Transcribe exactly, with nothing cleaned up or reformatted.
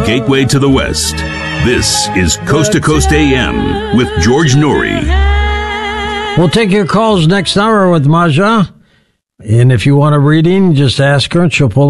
gateway to the West. This is Coast to Coast A M with George Noory. We'll take your calls next hour with Maja. And if you want a reading, just ask her and she'll pull